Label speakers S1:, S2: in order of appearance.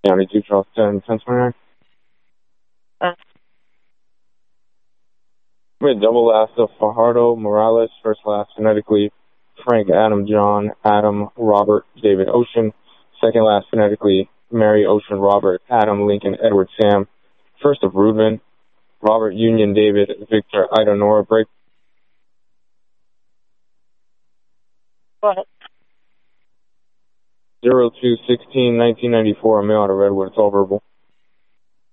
S1: County 2, Charleston, 1029. Mid double last of Fajardo Morales, first last phonetically Frank Adam John Adam Robert David Ocean, second last phonetically Mary Ocean Robert Adam Lincoln Edward Sam, first of Reuben Robert Union David Victor Ida Nora break.
S2: Go ahead.
S1: 02/16/1994, mail out of Redwood. It's all verbal.